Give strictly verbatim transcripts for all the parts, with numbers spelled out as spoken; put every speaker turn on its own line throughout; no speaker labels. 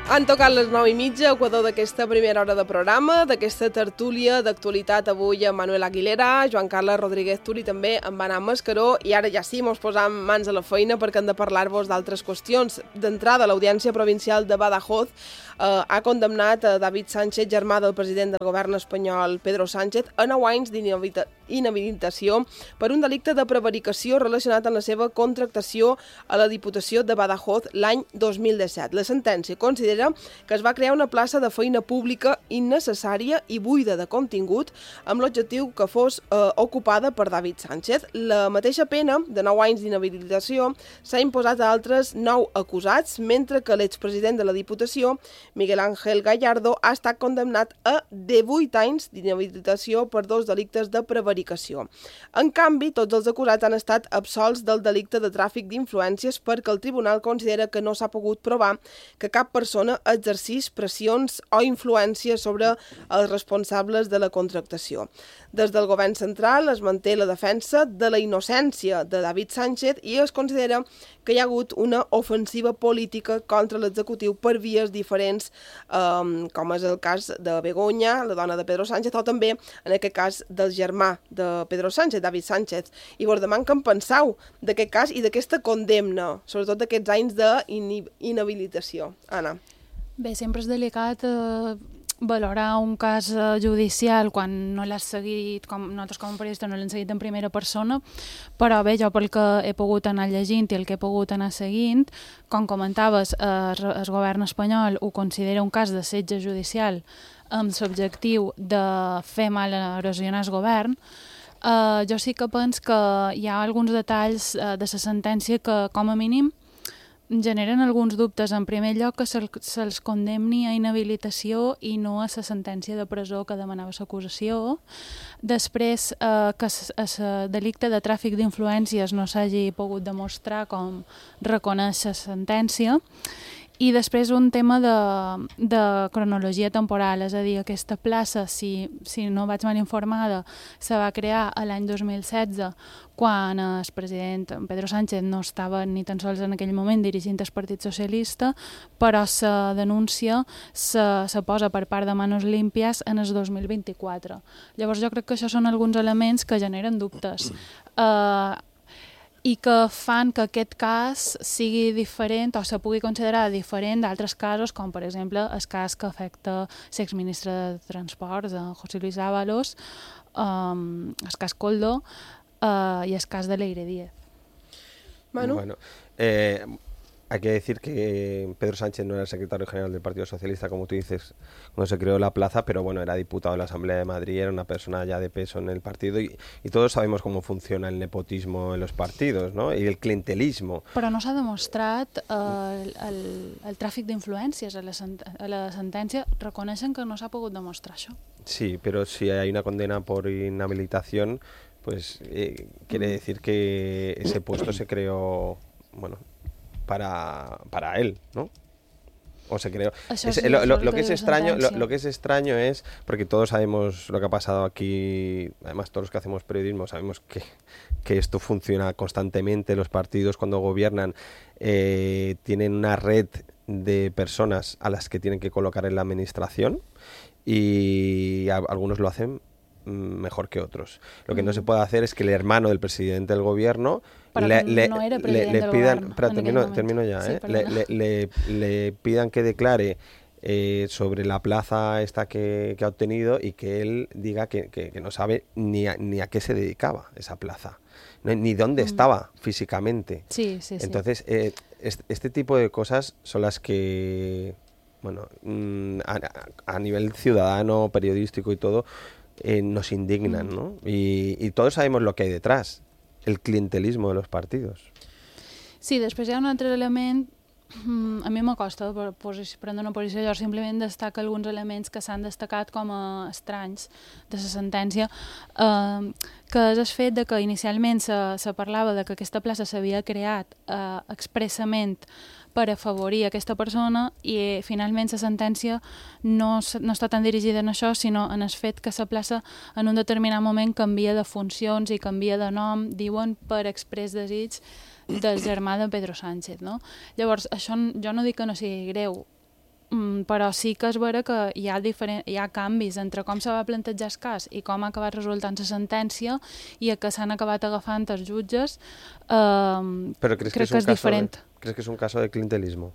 Han tocat les nou i mitja, equador d'aquesta primera hora de programa, d'aquesta tertúlia d'actualitat avui amb Manuel Aguilera, Joan Carles Rodríguez Turi, també amb Anna Mascaró, i ara ja sí, mos posam mans a la feina perquè hem de parlar-vos d'altres qüestions. D'entrada, l'Audiència Provincial de Badajoz eh, ha condemnat a David Sánchez, germà del president del govern espanyol Pedro Sánchez, a nou anys d'inhabilitació per un delicte de prevaricació relacionat amb la seva contractació a la Diputació de Badajoz l'any dos mil disset. La sentència considera que es va crear una plaça de feina pública innecessària i buida de contingut amb l'objectiu que fos eh, ocupada per David Sánchez. La mateixa pena de nou anys d'inhabilitació s'ha imposat a altres nou acusats, mentre que l'expresident de la Diputació, Miguel Ángel Gallardo, ha estat condemnat a divuit anys d'inhabilitació per dos delictes de prevaricació. En canvi, tots els acusats han estat absolts del delicte de tràfic d'influències perquè el tribunal considera que no s'ha pogut provar que cap persona exercís pressions o influències sobre els responsables de la contractació. Des del govern central es manté la defensa de la innocència de David Sánchez i es considera que hi ha hagut una ofensiva política contra l'executiu per vies diferents, um, com és el cas de Begoña, la dona de Pedro Sánchez, o també, en aquest cas, del germà de Pedro Sánchez, David Sánchez. I vos deman que en penseu d'aquest cas i d'aquesta condemna, sobretot d'aquests anys d'inhabilitació. Anna.
Bé, sempre és delicat eh, valorar un cas eh, judicial quan no l'has seguit, com nosaltres com a periodistes no l'hem seguit en primera persona, però bé, jo pel que he pogut anar llegint i el que he pogut anar seguint, com comentaves, eh, el govern espanyol ho considera un cas de setge judicial amb l'objectiu de fer mal a erosionar el govern. Eh, jo sí que penso que hi ha alguns detalls eh, de la sentència que, com a mínim, generen alguns dubtes. En primer lloc, que se'ls se condemni a inhabilitació i no a la sentència de presó que demanava l'acusació. Després, eh, que el delicte de tràfic d'influències no s'hagi pogut demostrar com reconeix la sentència. I després un tema de, de cronologia temporal, és a dir, aquesta plaça, si, si no vaig mal informada, se va crear a l'any dos mil setze, quan el president Pedro Sánchez no estava ni tan sols en aquell moment dirigint el Partit Socialista, però la denúncia se, se posa per part de Manos Limpias en el dos mil vint-i-quatre. Llavors jo crec que això són alguns elements que generen dubtes. Uh, i que fan que aquest cas sigui diferent o se pugui considerar diferent d'altres casos, com per exemple el cas que afecta l'exministre de Transports, José Luis Ábalos, um, el cas Koldo uh, i el cas de Leire Díez.
Manu?
Bueno, eh, hay que decir que Pedro Sánchez no era el secretario general del Partido Socialista, como tú dices, cuando se creó la plaza, pero bueno, era diputado de la Asamblea de Madrid, era una persona ya de peso en el partido y, y todos sabemos cómo funciona el nepotismo en los partidos, ¿no? Y el clientelismo.
Però no s'ha demostrat eh, el, el tràfic d'influències a, la a la sentència, reconeixen que no s'ha pogut demostrar això.
Sí, pero si hay una condena por inhabilitación, pues eh, quiere decir que ese puesto se creó, bueno, para, para él, ¿no? O se creó. Es, sí, lo, lo, lo que es extraño, lo, lo que es extraño es, porque todos sabemos lo que ha pasado aquí, además todos los que hacemos periodismo sabemos que, que esto funciona constantemente, los partidos cuando gobiernan eh, tienen una red de personas a las que tienen que colocar en la administración y a, algunos lo hacen mejor que otros. Lo que mm. no se puede hacer es que el hermano del presidente del gobierno le, le,
no era
le, le pidan,
pero
termino, termino ya, sí, ¿eh? le, le, le, le pidan que declare eh, sobre la plaza esta que, que ha obtenido y que él diga que, que, que no sabe ni a, ni a qué se dedicaba esa plaza, no, ni dónde mm. estaba físicamente.
Sí, sí,
Entonces, eh, este, este tipo de cosas son las que, bueno, a, a nivel ciudadano, periodístico y todo, eh, nos indignan, ¿no? Y, y todos sabemos lo que hay detrás. El clientelismo de los partidos.
Sí, després hi ha un altre element, a mi m'acosta prendre una posició, jo simplement destaca alguns elements que s'han destacat com a estranys de la sentència, eh, que és el fet de que inicialment se, se parlava de que aquesta plaça s'havia creat eh, expressament per afavorir aquesta persona i eh, finalment la sentència no, no està tan dirigida en això, sinó en el fet que la plaça en un determinat moment canvia de funcions i canvia de nom, diuen per exprés desig del germà de Pedro Sánchez, no? Llavors, això jo no dic que no sigui greu, però sí que és vera que hi ha, diferent, hi ha canvis entre com se va plantejar el cas i com ha acabat resultant la sentència i a què s'han acabat agafant els jutges, eh,
Però creus
crec
que és,
que és diferent.
De, ¿crees que es un caso de clientelismo?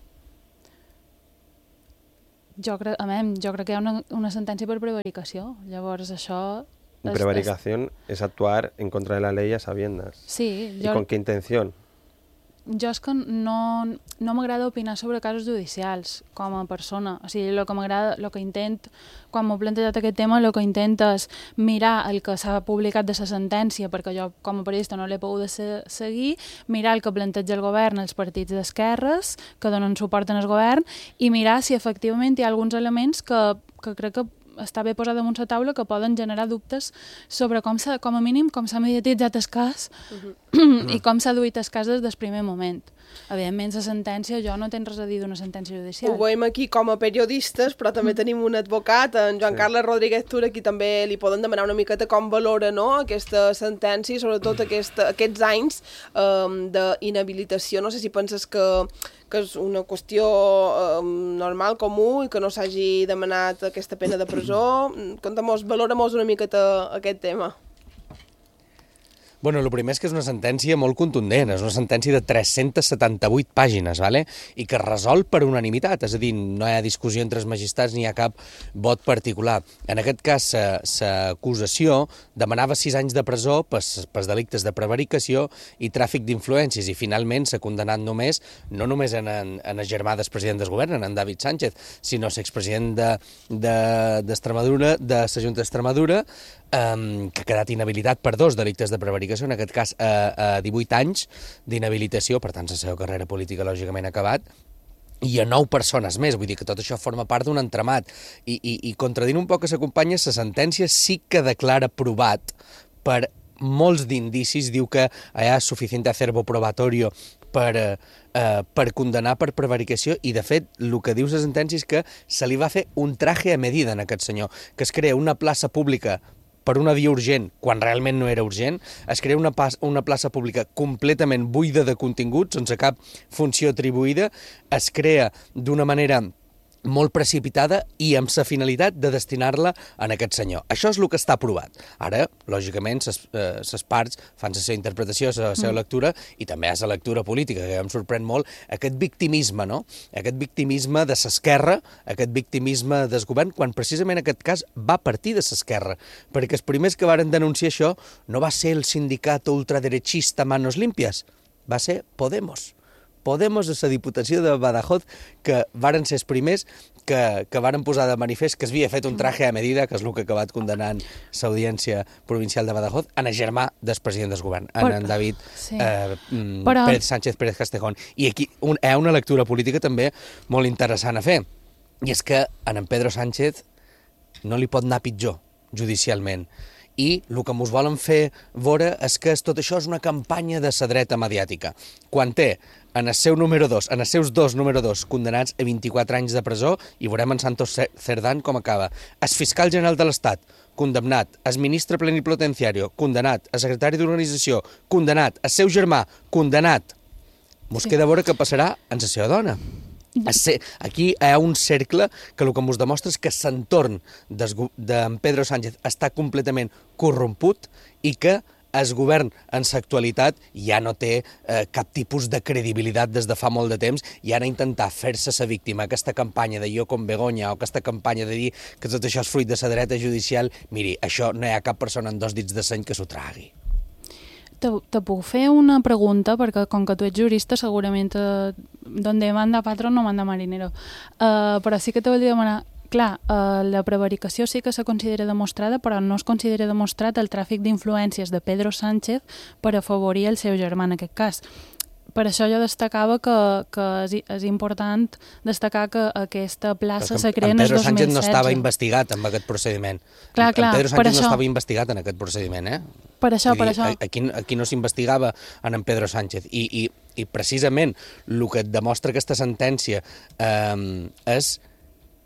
Jo crec, a mi, jo crec que hi ha una, una sentència per prevaricació, llavors això...
És, prevaricación es, es actuar en contra de la ley a sabiendas.
Sí.
¿Y jo... con qué intención?
Jo és que no, no m'agrada opinar sobre casos judicials com a persona. O sigui, el que m'agrada, el que intent, quan m'ho he plantejat aquest tema, el que intent és mirar el que s'ha publicat de la sentència, perquè jo com a periodista no l'he pogut se seguir, mirar el que planteja el govern, els partits d'esquerres que donen suport al govern, i mirar si efectivament hi ha alguns elements que, que crec que està bé posar damunt la taula que poden generar dubtes sobre com, com a mínim com s'ha mediatitzat el cas uh -huh. i com s'ha duit el cas des del primer moment. Evidentment, la sentència, jo no tenc res a dir d'una sentència judicial.
Ho veiem aquí com a periodistes, però també tenim un advocat, en Joan sí. Carles Rodríguez Tura, aquí també li poden demanar una miqueta com valora, no?, aquesta sentència i sobretot aquesta, aquests anys um, d'inhabilitació. No sé si penses que, que és una qüestió um, normal, comú, i que no s'hagi demanat aquesta pena de presó. Conta'm-nos, valora-mos una miqueta aquest tema.
Bueno, el primer és que és una sentència molt contundent, és una sentència de tres-centes setanta-vuit pàgines, ¿vale? I que resol per unanimitat, és a dir, no hi ha discussió entre els magistrats ni hi ha cap vot particular. En aquest cas, l'acusació demanava sis anys de presó pels, pels delictes de prevaricació i tràfic d'influències, i finalment s'ha condemnat només, no només en, en, en el germà del president del govern, en David Sánchez, sinó l'expresident d'Extremadura, de, de, de la Junta d'Extremadura, Um, que ha quedat inhabilitat per dos delictes de prevaricació, en aquest cas a, a divuit anys d'inhabilitació, per tant la seva carrera política lògicament ha acabat, i a nou persones més, vull dir que tot això forma part d'un entramat, i, i, i contradint un poc que s'acompanya, la sentència sí que declara provat per molts d'indicis, diu que hi ha suficient acervo probatorio per, eh, per condenar per prevaricació, i de fet el que diu la sentència és que se li va fer un traje a medida en aquest senyor, que es crea una plaça pública per una via urgent, quan realment no era urgent, es crea una, una plaça pública completament buida de continguts, sense cap funció atribuïda, es crea d'una manera molt precipitada i amb la finalitat de destinar-la en aquest senyor. Això és el que està aprovat. Ara, lògicament, les eh, parts fan la seva interpretació, la seva mm. lectura, i també hi ha la lectura política, que em sorprèn molt, aquest victimisme, no? Aquest victimisme de l'esquerra, aquest victimisme del govern, quan precisament aquest cas va partir de l'esquerra, perquè els primers que varen denunciar això no va ser el sindicat ultraderechista Manos Limpias, va ser Podemos. Podemos de la Diputació de Badajoz, que varen ser els primers que, que varen posar de manifest que es havia fet un traje a medida, que és el que ha acabat condenant l'Audiència Provincial de Badajoz, en el germà del president del govern, en, en David sí. eh, Però... Pérez Sánchez Pérez Castejón. I aquí un, hi ha una lectura política també molt interessant a fer, i és que en Pedro Sánchez no li pot anar pitjor judicialment. I el que ens volen fer veure és que tot això és una campanya de la dreta mediàtica. Quan té en el seu número dos, en els seus dos número dos, condenats a vint-i-quatre anys de presó, i veurem en Santos Cerdán com acaba. El fiscal general de l'Estat, condemnat. El ministre plenipotenciario, condenat. El secretari d'organització, condenat. El seu germà, condenat. Mos sí. queda veure què passarà en la seva dona. Aquí hi ha un cercle que el que ens demostra és que l'entorn d'en Pedro Sánchez està completament corromput i que el govern en l'actualitat ja no té eh, cap tipus de credibilitat des de fa molt de temps, i ara intentar fer-se la víctima, aquesta campanya de jo com Begoña, o aquesta campanya de dir que tot això és fruit de la dreta judicial, miri, això no hi ha cap persona amb dos dits de seny que s'ho tragui.
Te, te puc fer una pregunta, perquè com que tu ets jurista segurament eh, donde manda patrón no manda marinero, uh, però sí que te volia demanar, clar, uh, la prevaricació sí que se considera demostrada, però no es considera demostrat el tràfic d'influències de Pedro Sánchez per afavorir el seu germà en aquest cas. Per això jo destacava que, que és, és important destacar que aquesta plaça se crea en el dos mil setze.
En Pedro Sánchez no estava investigat en aquest procediment.
Clar, clar,
en Pedro Sánchez
això,
no estava investigat en aquest procediment, eh?
Per això,
dir,
per això.
Aquí, aquí no s'investigava en en Pedro Sánchez. I, i, i precisament el que et demostra aquesta sentència eh, és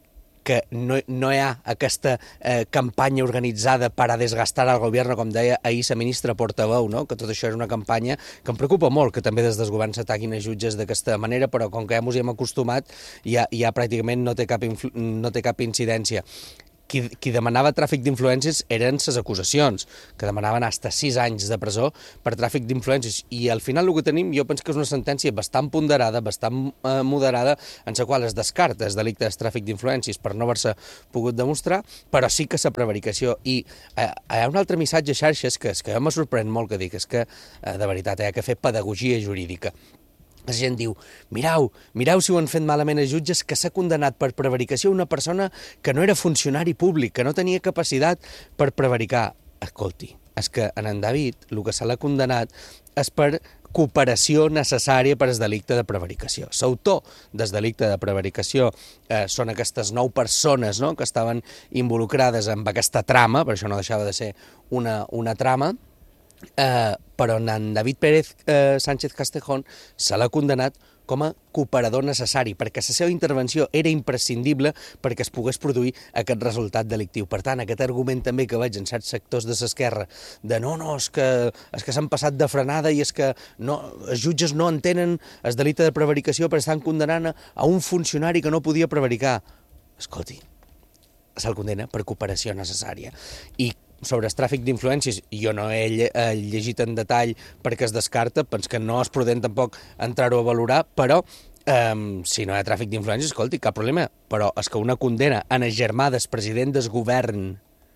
que no, no hi ha aquesta eh, campanya organitzada per a desgastar al govern, com deia ahir la ministra portaveu, no? Que tot això és una campanya que em preocupa molt, que també des dels governs s'ataquin a jutges d'aquesta manera, però com que ja ens hi hem acostumat, ja, ja pràcticament no té cap, no té cap incidència. Qui, qui demanava tràfic d'influències eren les acusacions, que demanaven fins a sis anys de presó per tràfic d'influències. I al final el que tenim, jo penso que és una sentència bastant ponderada, bastant eh, moderada, en la qual es descarta el delicte de tràfic d'influències per no haver-se pogut demostrar, però sí que la prevaricació. I eh, hi ha un altre missatge a xarxes que, és que me sorprèn molt, que dic, és que eh, de veritat hi ha que fer pedagogia jurídica. La gent diu, mirau, mirau si ho han fet malament els jutges, que s'ha condemnat per prevaricació una persona que no era funcionari públic, que no tenia capacitat per prevaricar. Escolti, és que en en David el que se l'ha condemnat és per cooperació necessària per al delicte de prevaricació. L'autor del delicte de prevaricació eh, són aquestes nou persones, no?, que estaven involucrades en aquesta trama, per això no deixava de ser una, una trama, Eh, però en David Pérez eh, Sánchez Castejón se l'ha condemnat com a cooperador necessari, perquè la seva intervenció era imprescindible perquè es pogués produir aquest resultat delictiu. Per tant, aquest argument també que veig en certs sectors de l'esquerra, de no, no, és que, és que s'han passat de frenada i és que no, els jutges no entenen el delicte de prevaricació perquè estan condenant a un funcionari que no podia prevaricar. Escolti, se'l condena per cooperació necessària. I sobre el tràfic d'influències, jo no he llegit en detall perquè es descarta, penso que no és prudent tampoc entrar-ho a valorar, però eh, si no hi ha tràfic d'influències, escolti, cap problema, però és que una condena en el germà del president del govern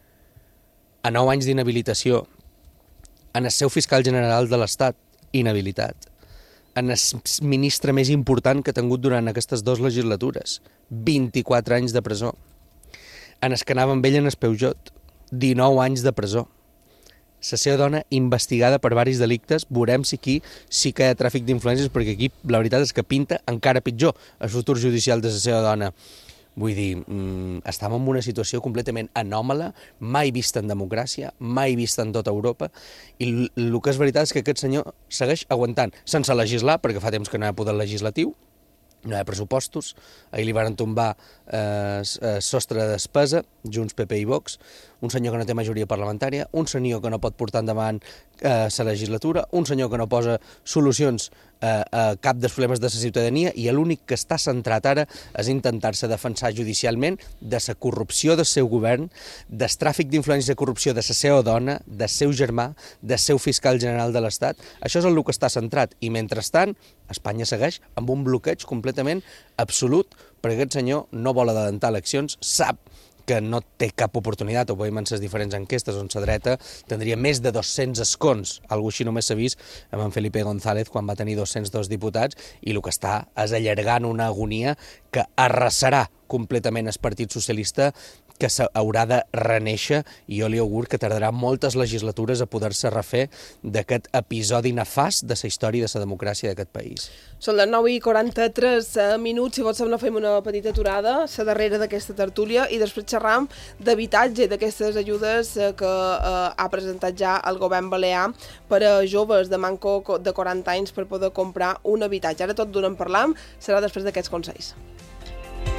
a nou anys d'inhabilitació, en el seu fiscal general de l'Estat, inhabilitat, en el ministre més important que ha tingut durant aquestes dues legislatures, vint-i-quatre anys de presó, en el que anava amb ell en el Peugeot, dinou anys de presó. La seva dona investigada per diversos delictes, veurem si aquí sí que hi ha tràfic d'influències, perquè aquí la veritat és que pinta encara pitjor el futur judicial de la seva dona. Vull dir, mmm, estem en una situació completament anòmala, mai vista en democràcia, mai vista en tota Europa, i el que és veritat és que aquest senyor segueix aguantant, sense legislar, perquè fa temps que no hi ha poder legislatiu, no hi ha pressupostos, ahir li van tombar eh, sostre de despesa, Junts, P P i Vox, un senyor que no té majoria parlamentària, un senyor que no pot portar endavant eh, la legislatura, un senyor que no posa solucions eh, a cap dels problemes de la ciutadania, i l'únic que està centrat ara és intentar-se defensar judicialment de la corrupció del seu govern, del tràfic d'influències de corrupció de la seva dona, del seu germà, del seu fiscal general de l'Estat. Això és el que està centrat, i mentrestant Espanya segueix amb un bloqueig completament absolut, perquè aquest senyor no vol adelantar eleccions, sap que no té cap oportunitat, ho veiem en les diferents enquestes on la dreta tindria més de dos-cents escons, algo així només s'ha vist amb en Felipe González quan va tenir dos-cents dos diputats, i el que està és allargant una agonia que arrasarà completament el Partit Socialista, que s'haurà de renéixer, i jo li augur que tardarà moltes legislatures a poder-se refer d'aquest episodi nefast de la història de la democràcia d'aquest país.
Són les nou i quaranta-tres minuts, si vols no fem una petita aturada, la darrera d'aquesta tertúlia, i després xerram d'habitatge i d'aquestes ajudes que eh, ha presentat ja el govern balear per a joves de manco de quaranta anys per poder comprar un habitatge. Ara tot d'on en parlam serà després d'aquests consells.